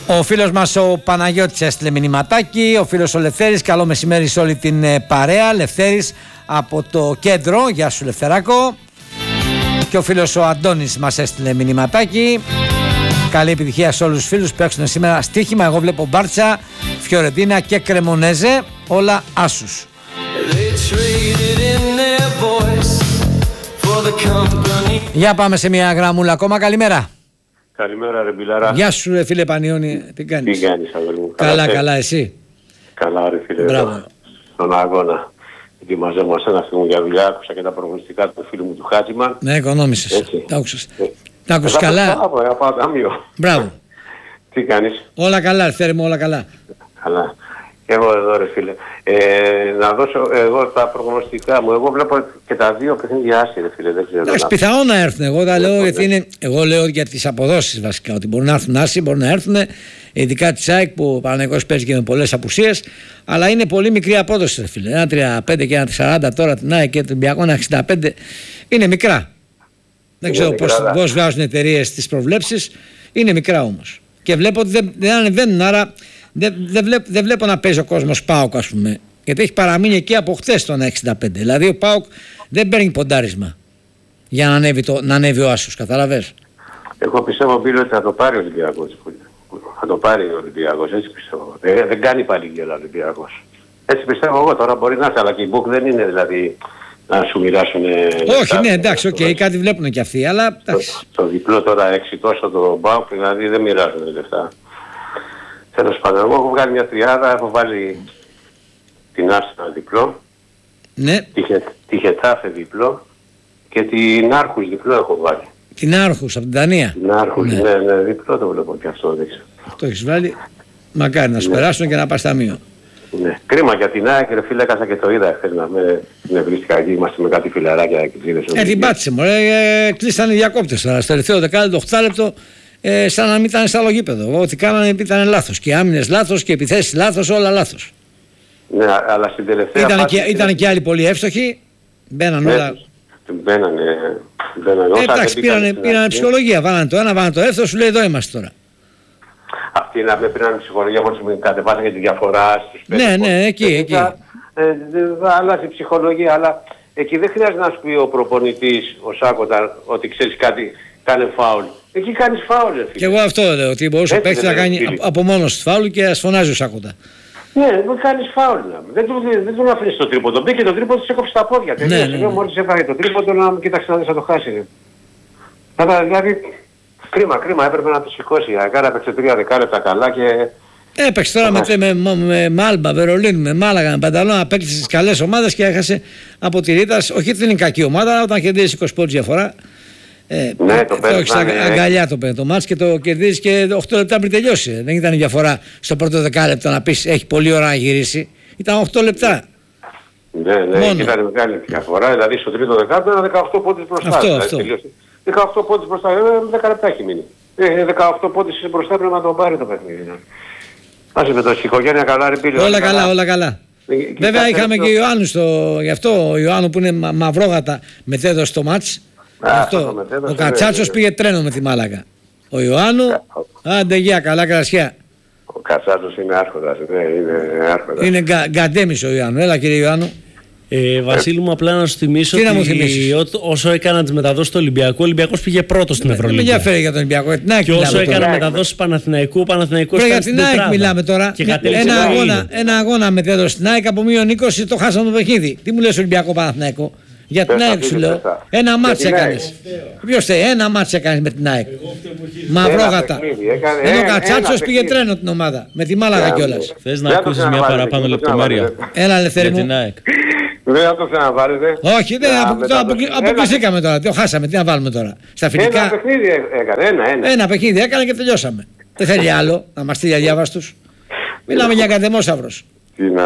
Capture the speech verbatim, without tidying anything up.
Ο φίλος μας ο Παναγιώτης έστειλε μηνυματάκι. Ο φίλος ο Λευθέρης, καλό μεσημέρι σε όλη την παρέα. Λευθέρης από το κέντρο, γεια σου Λευθεράκο. Και ο φίλος ο Αντώνης μας έστειλε μηνυματάκι. Καλή επιτυχία σε όλους τους φίλους που παίξουν σήμερα στοίχημα. Εγώ βλέπω Μπάρτσα, Φιωρεντίνα και Κρεμονέζε, όλα άσους. Για πάμε σε μια γραμμούλα ακόμα. Καλημέρα. Καλημέρα ρε Μπιλάρα. Γεια σου ρε φίλε Πανιώνη. Τι κάνεις? Τι κάνεις αγόρι μου? Καλά, καλά, καλά, καλά εσύ? Καλά ρε φίλε. Μπράβο. Στον αγώνα. Ετοιμαζόμαστε να φύγουμε για δουλειά. Άκουσα και τα προγνωστικά του φίλου μου του Χάτζημαν. Ναι, οικονόμησες. Τα άκουσες. Ε, Τα άκουσες καλά. Πάω, θα πάω ταμείο. Μπράβο. Τι κάνεις? Όλα καλά, φέρε μου όλα καλά. Καλά. Και εγώ εδώ ρε φίλε. Ε, να δώσω εγώ τα προγνωστικά μου. Εγώ βλέπω και τα δύο παιχνίδια άσχη ρε φίλε. Δεν ξέρω. Εντάξει, πιθανόν να έρθουν. Εγώ τα λέω γιατί είναι. Εγώ λέω για τις αποδόσεις βασικά. Ότι μπορούν να έρθουν άσχη, μπορούν να έρθουν. Ειδικά τη ΑΕΚ που ο Παναθηναϊκός παίζει και με πολλές απουσίες. Αλλά είναι πολύ μικρή απόδοση ρε φίλε. Ένα τριάντα πέντε και ένα σαράντα τώρα την ΑΕΚ και τον Ολυμπιακό ένα εξήντα πέντε. Είναι μικρά. Δεν ξέρω πώς βγάζουν οι εταιρείες τις προβλέψεις. Είναι μικρά όμως. Και βλέπω ότι δεν, δεν ανεβαίνουν. Άρα δεν, δεν, βλέπω, δεν βλέπω να παίζει ο κόσμος ΠΑΟΚ, ας πούμε. Γιατί έχει παραμείνει εκεί από χθες το ένα εξήντα πέντε. Δηλαδή ο ΠΑΟΚ δεν παίρνει ποντάρισμα για να ανέβει, το, να ανέβει ο άσος. Καταλαβες. Εγώ πιστεύω Μπίλο ότι θα το πάρει ο Ολυμπιακός. Θα το πάρει ο Ολυμπιακός. Έτσι πιστεύω. Δεν, δεν κάνει πάλι γέλα ο Ολυμπιακός. Έτσι πιστεύω εγώ. Τώρα μπορεί να είσαι, αλλά και οι Μπουκ δεν είναι δηλαδή να σου μοιράσουν. Όχι, ναι, εντάξει, οκ, okay, κάτι βλέπουν κι αυτοί, αλλά το, το διπλό τώρα έξι τόσο το ΠΑΟΚ, δηλαδή δεν μοιράζουν λεφτά. Τέλος πάντων, εγώ έχω βγάλει μια τριάδα, έχω βάλει την Arsenal διπλό, ναι. τη Χετάφε διπλό και την Άρχους διπλό έχω βάλει. Την Άρχους από την Δανία. Την Άρχους, ναι, ναι, ναι, διπλό το βλέπω και αυτό δεν ξέρω. Το έχεις βάλει, μακάρι να σου ναι. περάσουν και να πας ταμείο. Ναι. Κρίμα για την ΑΕΚ, ρε φίλε, έκασα και το είδα χθες να με την ευρύστηκα εκεί, είμαστε με κάτι φιλαράκια και τζίδες. Ε, την πάτησε μωρέ, ε, κλείσανε οι διακόπτες τώρα, στο τελευταίο δεκάλεπτο, οχτάλεπτο, ε, σαν να μην ήταν στα λογίπεδο. Ό,τι κάνανε ήταν λάθος, και άμυνες λάθος και επιθέσεις λάθος, όλα λάθος. Ναι, αλλά στην τελευταία ήταν, φάση... και, ήταν και άλλοι πολύ εύστοχοι, μπαίναν ναι, όλα... Μπαίνανε, μπαίνανε. Ε, εντάξει, πήρανε, πήρανε ψυχολογία, βάλανε το ένα, βάλανε το δεύτερο, σου λέει εδώ είμαστε τώρα. Αυτοί να με πήραν ψυχολογία χωρίς να κατεβάσαν και τη διαφορά στους πέντε. Ναι, ναι, εκεί, εκεί. Ε, αλλάζει η ψυχολογία, αλλά εκεί δεν χρειάζεται να σου πει ο προπονητής, ο Σάκοτα, ότι ξέρεις κάτι, κάνε φάουλ. Εκεί κάνεις φάουλ, ρε φίλε. Και εγώ αυτό λέω, ότι μπορούσε ο παίκτης να κάνει φίλοι. από μόνος του φάουλ και ας φωνάζει ο Σάκοτα. Ναι, δεν κάνεις φάουλ. Δεν τον δεν τον αφήνεις το τρίποντο. Μπήκε το τρίποντο, σε έκοψε τα πόδια. Ναι, ναι, ναι. Μόλις έφαγε το τρίποντο, να μου κοίταξε να δεις να το χάσει. Δηλαδή, κρίμα, κρίμα, έπρεπε να το σηκώσει. Άρα έπαιξε τρία δεκάλεπτα καλά και... Έπαιξε τώρα με, με, με, με Μάλμπα, Βερολίνου, με Μάλαγα, με Πανταλώνα, απέκτησε στις καλές ομάδες και έχασε από τη Ρήτας. Όχι ότι είναι κακή ομάδα, αλλά όταν κερδίζεις είκοσι πόντους διαφορά. Ε, ναι, το παίρνει. Το έχεις αγκαλιά το παίρνει το μάτς και το κερδίζεις και οκτώ λεπτά πριν τελειώσει. Δεν ήταν η διαφορά στο πρώτο δεκάλεπτο να πεις έχει πολλή ώρα να γυρίσει. Ήταν οκτώ λεπτά. Ναι, ναι, ήταν μεγάλη διαφορά. Δηλαδή στο τρίτο δεκάλεπτο ήταν δεκαοκτώ πόντους μπροστά. Αυτό, δηλαδή, αυτό. δεκαοκτώ πόντους μπροστά, δέκα λεπτά έχει μείνει. Ε, δεκαοκτώ πόντους μπροστά πρέπει να τον πάρει το παιχνίδι. Ας είπε το οικογένεια καλά, ρε Πίλιο. Όλα καλά, όλα καλά. Βέβαια είχαμε και Ιωάννου στο... Γι' αυτό ο Ιωάννου που είναι μα, μαυρόγατα μετέδωσε το μάτς. Αυτό. Ο Κατσάτσος πήγε τρένο με τη Μάλαγα. Ο Ιωάννου, άντε γεια, καλά κρασιά. Ο Κατσάτσος είναι άρχοντας, ναι, είναι άρχοντας. Είναι κα, γκαντέμις ο Ιωάννου. Έλα κύριε Ιωάννου. Ε, Βασίλη μου, απλά να σου θυμίσω Τι ότι ό, όσο έκαναν τις μεταδόσεις του Ολυμπιακού, ο Ολυμπιακός πήγε πρώτος στην Ευρωλίγα. Δεν με ενδιαφέρει για τον Ολυμπιακό. Και όσο έκαναν μεταδόσεις Παναθηναϊκού, ο Παναθηναϊκός για την ΑΕΚ μιλάμε τώρα. Ένα αγώνα, ένα αγώνα μετέδωσε στην ΑΕΚ από μείον είκοσι, το χάσαμε το παιχνίδι. Τι μου λες Ολυμπιακό Παναθηναϊκό? Για την ΑΕΚ σου λέω. Ένα μάτς έκανες. Ποιος θέλει, ένα μάτς έκανες με την ΑΕΚ. Μαυρόγατα. Ενώ ο Κατσάτσος πήγε τρένο την ομάδα. Με τη Μάλαγα κιόλας. Θες να ακούσεις μια παραπάνω λεπτομέρεια? Έλα ελευθερή μου. Δεν θα το ξαναβάλετε. Όχι, δεν αποκλειστήκαμε τώρα. Το χάσαμε. Τι να βάλουμε τώρα? Στα φιλικά. Ένα παιχνίδι έκανε. Ένα, ένα. Ένα παιχνίδι έκανε και τελειώσαμε. Δεν θέλει άλλο να μας στείλει αδιάβαστους. Μιλάμε για ακαδημόσαυρος.